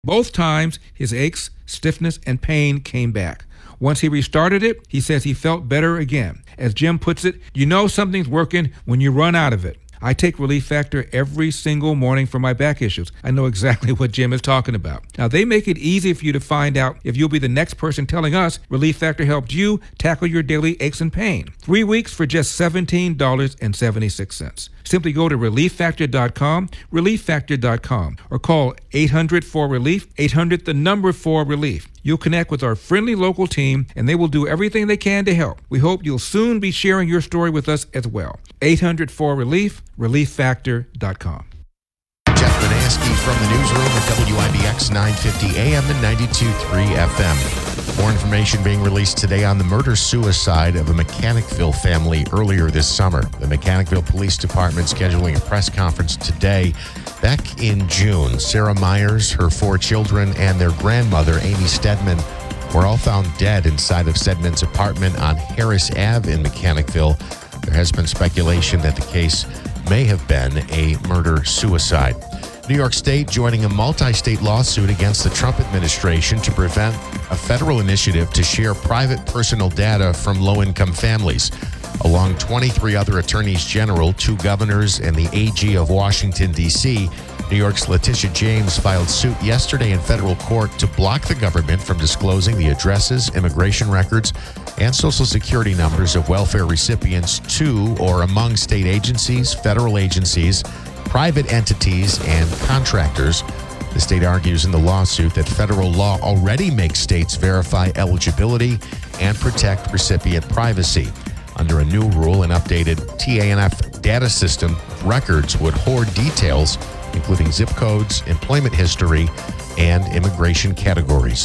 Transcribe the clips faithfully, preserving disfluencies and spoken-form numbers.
Both times, his aches, stiffness, and pain came back. Once he restarted it, he says he felt better again. As Jim puts it, you know something's working when you run out of it. I take Relief Factor every single morning for my back issues. I know exactly what Jim is talking about. Now, they make it easy for you to find out if you'll be the next person telling us Relief Factor helped you tackle your daily aches and pain. Three weeks for just seventeen dollars and seventy-six cents. Simply go to relief factor dot com, relief factor dot com, or call eight hundred four relief, eight hundred the number four relief. You'll connect with our friendly local team, and they will do everything they can to help. We hope you'll soon be sharing your story with us as well. eight hundred four relief, relief factor dot com. Jeff Manaski from the newsroom at W I B X nine fifty A M and ninety-two point three F M. More information being released today on the murder-suicide of a Mechanicville family earlier this summer. The Mechanicville Police Department scheduling a press conference today. Back in June, Sarah Myers, her four children, and their grandmother, Amy Stedman, were all found dead inside of Stedman's apartment on Harris Avenue in Mechanicville. There has been speculation that the case may have been a murder-suicide. New York State joining a multi-state lawsuit against the Trump administration to prevent a federal initiative to share private personal data from low-income families. Along twenty-three other attorneys general, two governors, and the A G of Washington, D C, New York's Letitia James filed suit yesterday in federal court to block the government from disclosing the addresses, immigration records, and Social Security numbers of welfare recipients to or among state agencies, federal agencies, private entities, and contractors. The state argues in the lawsuit that federal law already makes states verify eligibility and protect recipient privacy. Under a new rule, an updated T A N F data system, records would hoard details, including zip codes, employment history, and immigration categories.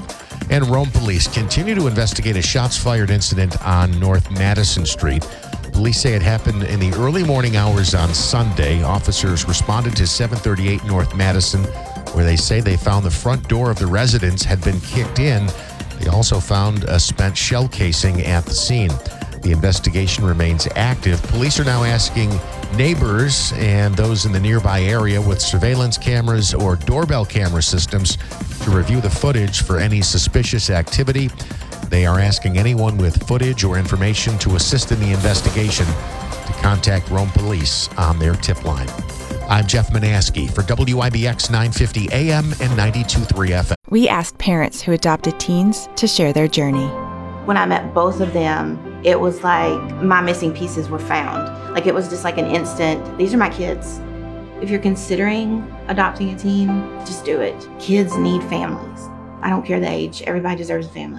And Rome police continue to investigate a shots-fired incident on North Madison Street. Police say it happened in the early morning hours on Sunday. Officers responded to seven thirty-eight North Madison, where they say they found the front door of the residence had been kicked in. They also found a spent shell casing at the scene. The investigation remains active. Police are now asking neighbors and those in the nearby area with surveillance cameras or doorbell camera systems to review the footage for any suspicious activity. They are asking anyone with footage or information to assist in the investigation to contact Rome Police on their tip line. I'm Jeff Manaski for W I B X nine fifty A M and ninety-two point three F M. We asked parents who adopted teens to share their journey. When I met both of them, it was like my missing pieces were found. Like it was just like an instant, these are my kids. If you're considering adopting a teen, just do it. Kids need families. I don't care the age, everybody deserves a family.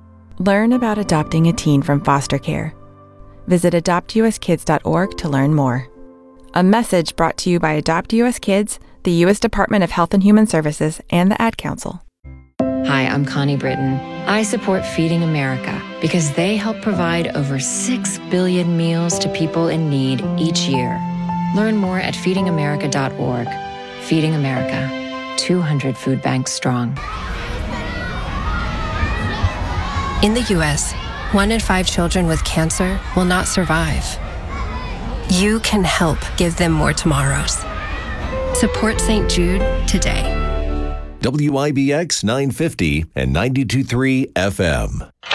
Learn about adopting a teen from foster care. Visit adopt u s kids dot org to learn more. A message brought to you by Adopt U S Kids, the U S Department of Health and Human Services, and the Ad Council. Hi, I'm Connie Britton. I support Feeding America because they help provide over six billion meals to people in need each year. Learn more at feeding america dot org. Feeding America, two hundred food banks strong. In the U S, one in five children with cancer will not survive. You can help give them more tomorrows. Support Saint Jude today. W I B X nine fifty and ninety-two point three F M.